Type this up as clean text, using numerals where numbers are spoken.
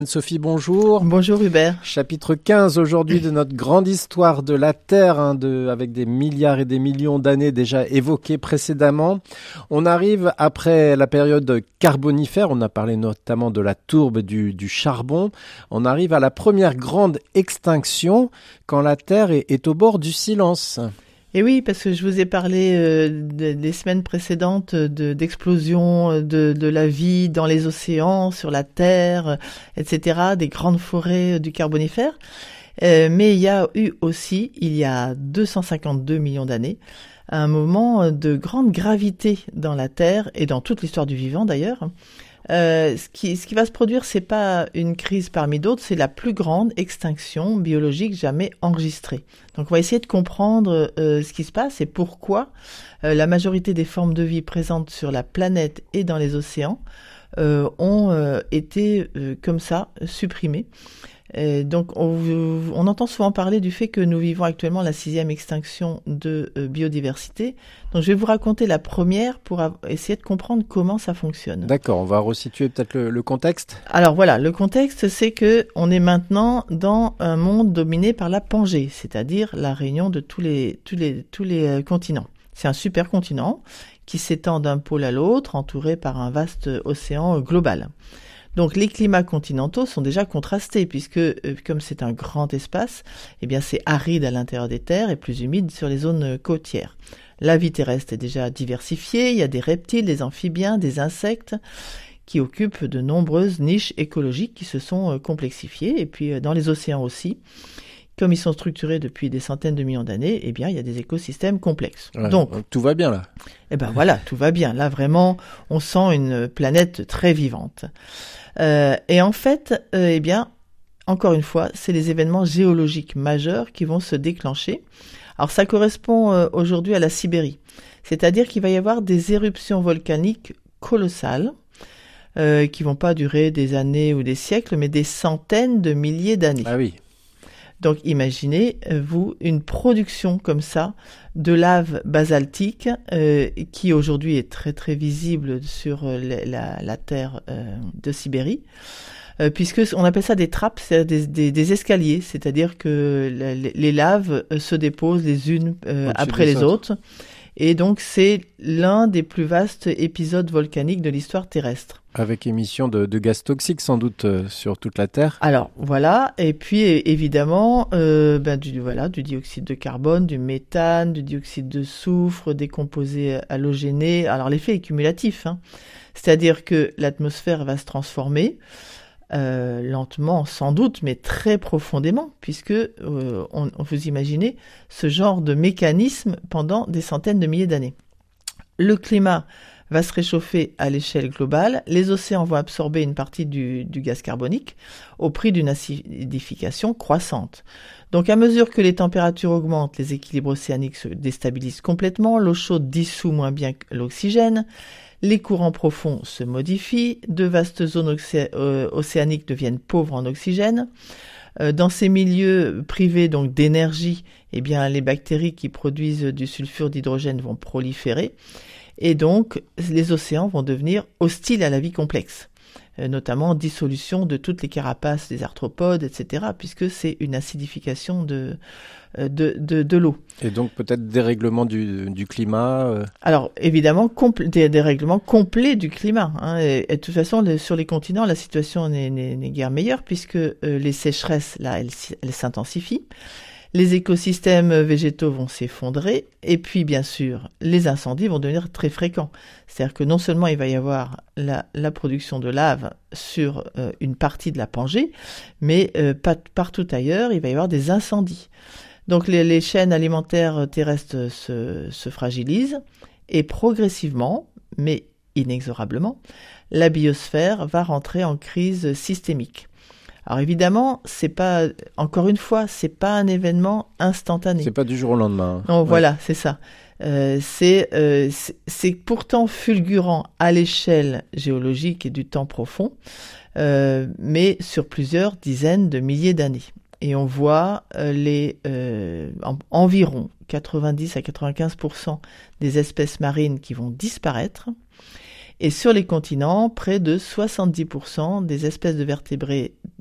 Sophie, bonjour. Bonjour Hubert. Chapitre 15 aujourd'hui de notre grande histoire de la Terre, avec des milliards et des millions d'années déjà évoquées précédemment. On arrive après la période carbonifère, on a parlé notamment de la tourbe du charbon. On arrive à la première grande extinction quand la Terre est au bord du silence. Et oui, parce que je vous ai parlé des semaines précédentes d'explosion de la vie dans les océans, sur la Terre, etc., des grandes forêts du Carbonifère. Mais il y a eu aussi, il y a 252 millions d'années, un moment de grande gravité dans la Terre et dans toute l'histoire du vivant d'ailleurs. Ce qui va se produire, c'est pas une crise parmi d'autres, c'est la plus grande extinction biologique jamais enregistrée. Donc on va essayer de comprendre ce qui se passe et pourquoi la majorité des formes de vie présentes sur la planète et dans les océans ont été comme ça supprimées. Donc on entend souvent parler du fait que nous vivons actuellement la 6e extinction de biodiversité. Donc je vais vous raconter la première pour essayer de comprendre comment ça fonctionne. D'accord, on va resituer peut-être le contexte. Alors voilà, le contexte c'est que on est maintenant dans un monde dominé par la Pangée, c'est-à-dire la réunion de tous les continents. C'est un supercontinent qui s'étend d'un pôle à l'autre, entouré par un vaste océan global. Donc les climats continentaux sont déjà contrastés puisque comme c'est un grand espace, eh bien c'est aride à l'intérieur des terres et plus humide sur les zones côtières. La vie terrestre est déjà diversifiée, il y a des reptiles, des amphibiens, des insectes qui occupent de nombreuses niches écologiques qui se sont complexifiées et puis dans les océans aussi. Comme ils sont structurés depuis des centaines de millions d'années, eh bien, il y a des écosystèmes complexes. Ouais, donc tout va bien là. Eh ben voilà, tout va bien. Là, vraiment, on sent une planète très vivante. Et en fait, eh bien, encore une fois, c'est les événements géologiques majeurs qui vont se déclencher. Alors, ça correspond aujourd'hui à la Sibérie. C'est-à-dire qu'il va y avoir des éruptions volcaniques colossales qui vont pas durer des années ou des siècles, mais des centaines de milliers d'années. Ah oui. Donc imaginez, vous, une production comme ça de lave basaltique qui aujourd'hui est très très visible sur la terre de Sibérie, puisque on appelle ça des trappes, c'est des escaliers, c'est-à-dire que les laves se déposent les unes après les autres. Et donc c'est l'un des plus vastes épisodes volcaniques de l'histoire terrestre. Avec émission de gaz toxiques sans doute sur toute la Terre. Alors voilà, et puis évidemment du dioxyde de carbone, du méthane, du dioxyde de soufre, des composés halogénés. Alors l'effet est cumulatif, c'est-à-dire que l'atmosphère va se transformer lentement sans doute, mais très profondément, puisque vous imaginez ce genre de mécanisme pendant des centaines de milliers d'années. Le climat va se réchauffer à l'échelle globale, les océans vont absorber une partie du gaz carbonique au prix d'une acidification croissante. Donc à mesure que les températures augmentent, les équilibres océaniques se déstabilisent complètement, l'eau chaude dissout moins bien que l'oxygène, les courants profonds se modifient, de vastes zones océaniques deviennent pauvres en oxygène. Dans ces milieux privés donc d'énergie, eh bien les bactéries qui produisent du sulfure d'hydrogène vont proliférer et donc les océans vont devenir hostiles à la vie complexe, notamment dissolution de toutes les carapaces des arthropodes, etc., puisque c'est une acidification de l'eau. Et donc peut-être dérèglement du climat Alors évidemment, des dérèglements complets du climat. Et de toute façon, sur les continents, la situation n'est guère meilleure puisque les sécheresses, là, elles s'intensifient. Les écosystèmes végétaux vont s'effondrer et puis bien sûr les incendies vont devenir très fréquents. C'est-à-dire que non seulement il va y avoir la production de lave sur une partie de la Pangée, mais partout ailleurs il va y avoir des incendies. Donc les chaînes alimentaires terrestres se fragilisent et progressivement, mais inexorablement, la biosphère va rentrer en crise systémique. Alors évidemment, c'est pas un événement instantané. C'est pas du jour au lendemain. Non, voilà, c'est ça. C'est pourtant fulgurant à l'échelle géologique et du temps profond, mais sur plusieurs dizaines de milliers d'années. Et on voit environ 90 à 95% des espèces marines qui vont disparaître. Et sur les continents, près de 70% des espèces de vertébrés